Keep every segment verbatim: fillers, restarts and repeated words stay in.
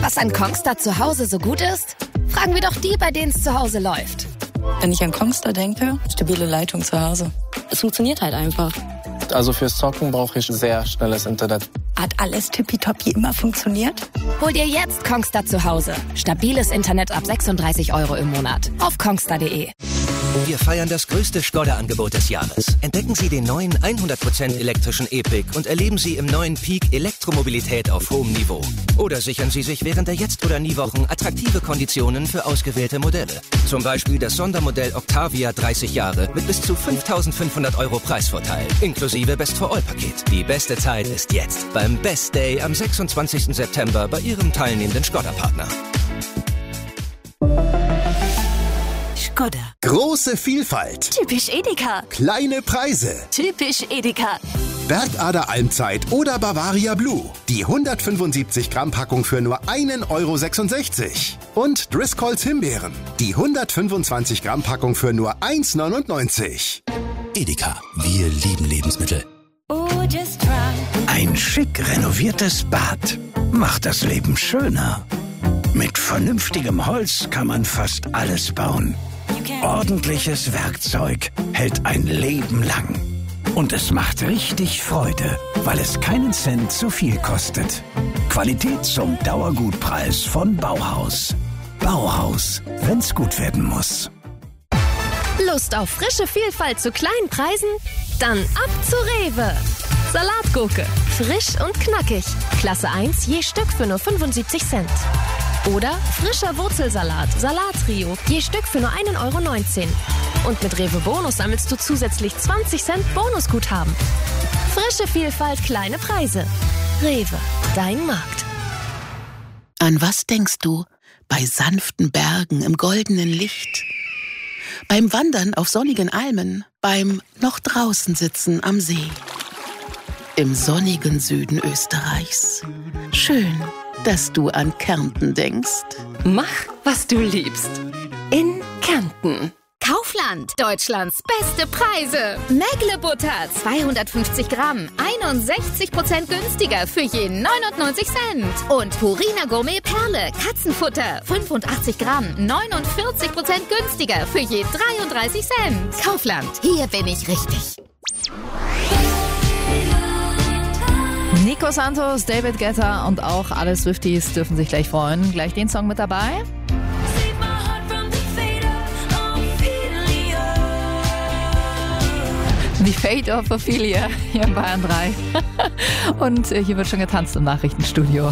Was an Kongstar zu Hause so gut ist? Fragen wir doch die, bei denen es zu Hause läuft. Wenn ich an Kongstar denke, stabile Leitung zu Hause. Es funktioniert halt einfach. Also fürs Zocken brauche ich sehr schnelles Internet. Hat alles tippitoppi immer funktioniert? Hol dir jetzt Kongstar zu Hause. Stabiles Internet ab sechsunddreißig Euro im Monat. Auf kongstar punkt de. Wir feiern das größte Skoda-Angebot des Jahres. Entdecken Sie den neuen hundert Prozent elektrischen E-Pick und erleben Sie im neuen Peak Elektromobilität auf hohem Niveau. Oder sichern Sie sich während der Jetzt- oder Nie-Wochen attraktive Konditionen für ausgewählte Modelle. Zum Beispiel das Sondermodell Octavia dreißig Jahre mit bis zu fünftausendfünfhundert Euro Preisvorteil, inklusive Best-for-All-Paket. Die beste Zeit ist jetzt beim Best Day am sechsundzwanzigsten September bei Ihrem teilnehmenden Skoda-Partner. Skoda. Große Vielfalt. Typisch Edeka. Kleine Preise. Typisch Edeka. Bergader Almzeit oder Bavaria Blue. Die hundertfünfundsiebzig Gramm Packung für nur ein Euro sechsundsechzig. Und Driscolls Himbeeren. Die hundertfünfundzwanzig Gramm Packung für nur eins neunundneunzig. Edeka. Wir lieben Lebensmittel. Oh, just try. Ein schick renoviertes Bad macht das Leben schöner. Mit vernünftigem Holz kann man fast alles bauen. Ordentliches Werkzeug hält ein Leben lang. Und es macht richtig Freude, weil es keinen Cent zu viel kostet. Qualität zum Dauergutpreis von Bauhaus. Bauhaus, wenn's gut werden muss. Lust auf frische Vielfalt zu kleinen Preisen? Dann ab zu Rewe. Salatgurke, frisch und knackig. Klasse eins je Stück für nur fünfundsiebzig Cent. Oder frischer Wurzelsalat, Salattrio, je Stück für nur ein Euro neunzehn. Und mit Rewe Bonus sammelst du zusätzlich zwanzig Cent Bonusguthaben. Frische Vielfalt, kleine Preise. Rewe, dein Markt. An was denkst du bei sanften Bergen im goldenen Licht? Beim Wandern auf sonnigen Almen, beim noch draußen sitzen am See. Im sonnigen Süden Österreichs. Schön, dass du an Kärnten denkst. Mach, was du liebst. In Kärnten. Kaufland, Deutschlands beste Preise. Mägle-Butter, zweihundertfünfzig Gramm, einundsechzig Prozent günstiger für je neunundneunzig Cent. Und Purina Gourmet Perle, Katzenfutter, fünfundachtzig Gramm, neunundvierzig Prozent günstiger für je dreiunddreißig Cent. Kaufland, hier bin ich richtig. Nico Santos, David Guetta und auch alle Swifties dürfen sich gleich freuen. Gleich den Song mit dabei. Die Fate of Ophelia hier in Bayern drei. Und hier wird schon getanzt im Nachrichtenstudio.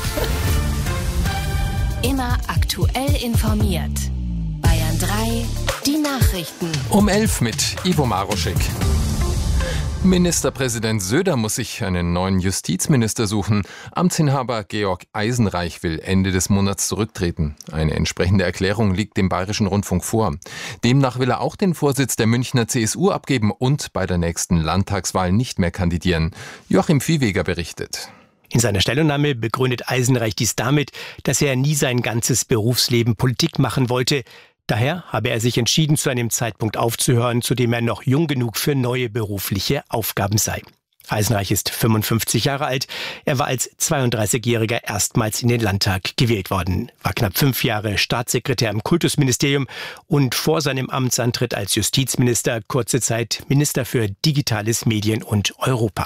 Immer aktuell informiert. Bayern drei, die Nachrichten. Um elf mit Ivo Maroschek. Ministerpräsident Söder muss sich einen neuen Justizminister suchen. Amtsinhaber Georg Eisenreich will Ende des Monats zurücktreten. Eine entsprechende Erklärung liegt dem Bayerischen Rundfunk vor. Demnach will er auch den Vorsitz der Münchner C S U abgeben und bei der nächsten Landtagswahl nicht mehr kandidieren. Joachim Viehweger berichtet. In seiner Stellungnahme begründet Eisenreich dies damit, dass er nie sein ganzes Berufsleben Politik machen wollte. Daher habe er sich entschieden, zu einem Zeitpunkt aufzuhören, zu dem er noch jung genug für neue berufliche Aufgaben sei. Eisenreich ist fünfundfünfzig Jahre alt. Er war als zweiunddreißigjähriger erstmals in den Landtag gewählt worden, war knapp fünf Jahre Staatssekretär im Kultusministerium und vor seinem Amtsantritt als Justizminister kurze Zeit Minister für Digitales, Medien und Europa.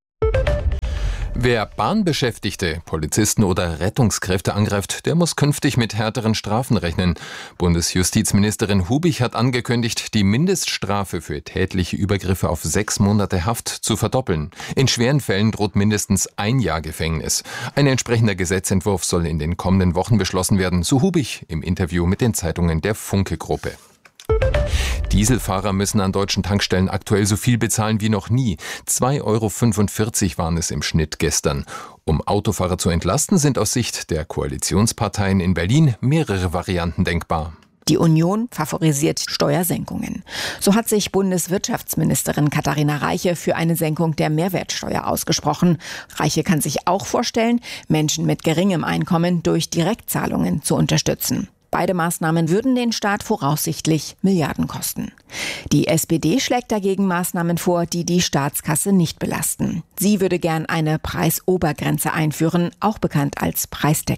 Wer Bahnbeschäftigte, Polizisten oder Rettungskräfte angreift, der muss künftig mit härteren Strafen rechnen. Bundesjustizministerin Hubich hat angekündigt, die Mindeststrafe für tätliche Übergriffe auf sechs Monate Haft zu verdoppeln. In schweren Fällen droht mindestens ein Jahr Gefängnis. Ein entsprechender Gesetzentwurf soll in den kommenden Wochen beschlossen werden, so Hubich im Interview mit den Zeitungen der Funke-Gruppe. Dieselfahrer müssen an deutschen Tankstellen aktuell so viel bezahlen wie noch nie. zwei Euro fünfundvierzig waren es im Schnitt gestern. Um Autofahrer zu entlasten, sind aus Sicht der Koalitionsparteien in Berlin mehrere Varianten denkbar. Die Union favorisiert Steuersenkungen. So hat sich Bundeswirtschaftsministerin Katharina Reiche für eine Senkung der Mehrwertsteuer ausgesprochen. Reiche kann sich auch vorstellen, Menschen mit geringem Einkommen durch Direktzahlungen zu unterstützen. Beide Maßnahmen würden den Staat voraussichtlich Milliarden kosten. Die S P D schlägt dagegen Maßnahmen vor, die die Staatskasse nicht belasten. Sie würde gern eine Preisobergrenze einführen, auch bekannt als Preisdeckel.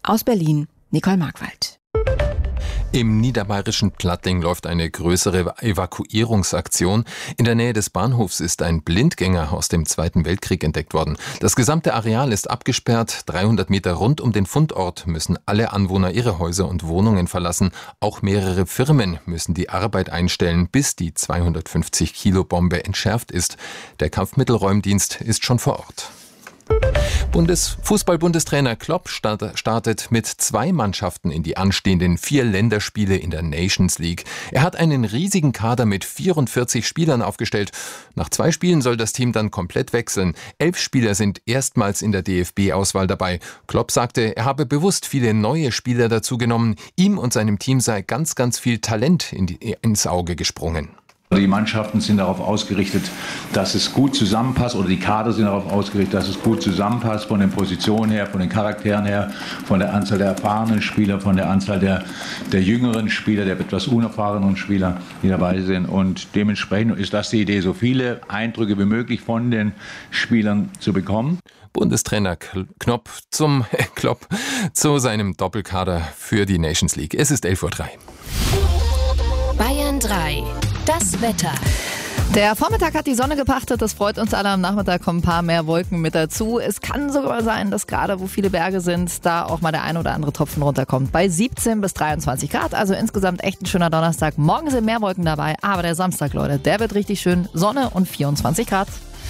Aus Berlin, Nicole Markwald. Im niederbayerischen Plattling läuft eine größere Evakuierungsaktion. In der Nähe des Bahnhofs ist ein Blindgänger aus dem Zweiten Weltkrieg entdeckt worden. Das gesamte Areal ist abgesperrt. dreihundert Meter rund um den Fundort müssen alle Anwohner ihre Häuser und Wohnungen verlassen. Auch mehrere Firmen müssen die Arbeit einstellen, bis die zweihundertfünfzig Kilo Bombe entschärft ist. Der Kampfmittelräumdienst ist schon vor Ort. Bundes Fußball-Bundestrainer Klopp startet mit zwei Mannschaften in die anstehenden vier Länderspiele in der Nations League. Er hat einen riesigen Kader mit vierundvierzig Spielern aufgestellt. Nach zwei Spielen soll das Team dann komplett wechseln. Elf Spieler sind erstmals in der D F B-Auswahl dabei. Klopp sagte, er habe bewusst viele neue Spieler dazugenommen. Ihm und seinem Team sei ganz, ganz viel Talent in die, ins Auge gesprungen. Die Mannschaften sind darauf ausgerichtet, dass es gut zusammenpasst, oder die Kader sind darauf ausgerichtet, dass es gut zusammenpasst, von den Positionen her, von den Charakteren her, von der Anzahl der erfahrenen Spieler, von der Anzahl der, der jüngeren Spieler, der etwas unerfahrenen Spieler, die dabei sind. Und dementsprechend ist das die Idee, so viele Eindrücke wie möglich von den Spielern zu bekommen. Bundestrainer Knopp zum äh, Klopp zu seinem Doppelkader für die Nations League. Es ist elf Uhr drei. Bayern drei. Das Wetter. Der Vormittag hat die Sonne gepachtet, das freut uns alle. Am Nachmittag kommen ein paar mehr Wolken mit dazu. Es kann sogar sein, dass gerade wo viele Berge sind, da auch mal der ein oder andere Tropfen runterkommt. Bei siebzehn bis dreiundzwanzig Grad, also insgesamt echt ein schöner Donnerstag. Morgen sind mehr Wolken dabei, aber der Samstag, Leute, der wird richtig schön. Sonne und vierundzwanzig Grad.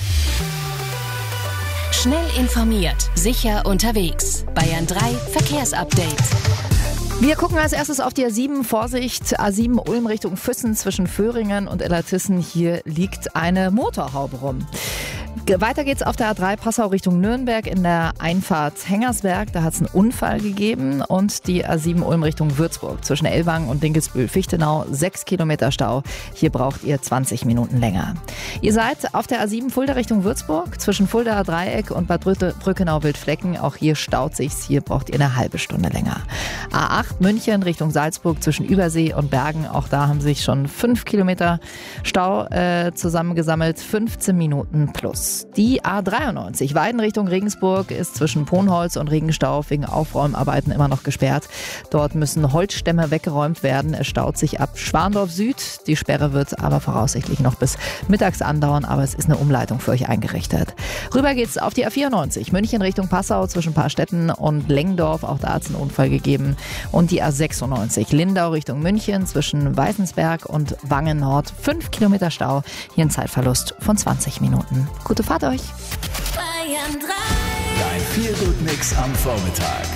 Schnell informiert, sicher unterwegs. Bayern drei Verkehrsupdate. Wir gucken als erstes auf die A sieben. Vorsicht, A sieben Ulm Richtung Füssen zwischen Föhringen und Illertissen. Hier liegt eine Motorhaube rum. Weiter geht's auf der A drei Passau Richtung Nürnberg in der Einfahrt Hengersberg. Da hat es einen Unfall gegeben. Und die A sieben Ulm Richtung Würzburg zwischen Ellwangen und Dinkelsbühl-Fichtenau. Sechs Kilometer Stau. Hier braucht ihr zwanzig Minuten länger. Ihr seid auf der A sieben Fulda Richtung Würzburg zwischen Fuldaer Dreieck und Bad Brückenau-Wildflecken. Auch hier staut sich's. Hier braucht ihr eine halbe Stunde länger. A acht München Richtung Salzburg zwischen Übersee und Bergen. Auch da haben sich schon fünf Kilometer Stau äh, zusammengesammelt. fünfzehn Minuten plus. Die A dreiundneunzig Weiden Richtung Regensburg ist zwischen Ponholz und Regenstauf wegen Aufräumarbeiten immer noch gesperrt. Dort müssen Holzstämme weggeräumt werden. Es staut sich ab Schwandorf Süd. Die Sperre wird aber voraussichtlich noch bis mittags andauern, aber es ist eine Umleitung für euch eingerichtet. Rüber geht's auf die A vierundneunzig München Richtung Passau zwischen Paarstetten und Lengdorf. Auch da hat es einen Unfall gegeben. Und die A sechsundneunzig Lindau Richtung München zwischen Weißensberg und Wangen Nord. Fünf Kilometer Stau. Hier ein Zeitverlust von zwanzig Minuten. Gute Fahrt euch. Bayern drei. Dein Feel-Good-Mix am Vormittag.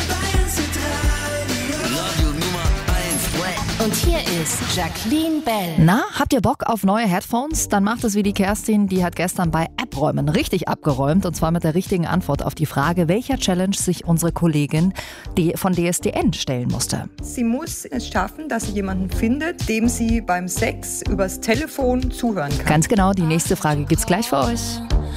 Radio Nummer eins. Und hier ist Jacqueline Bell. Na, habt ihr Bock auf neue Headphones? Dann macht es wie die Kerstin, die hat gestern bei App-Räumen richtig abgeräumt. Und zwar mit der richtigen Antwort auf die Frage, welcher Challenge sich unsere Kollegin von D S D N stellen musste. Sie muss es schaffen, dass sie jemanden findet, dem sie beim Sex übers Telefon zuhören kann. Ganz genau, die nächste Frage gibt's gleich für euch.